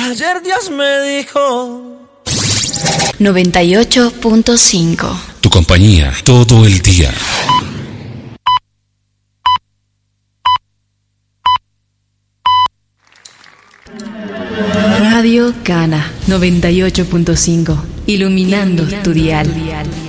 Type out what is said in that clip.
Ayer Dios me dijo 98.5. Tu compañía todo el día. Radio Cana 98.5. Iluminando tu dial.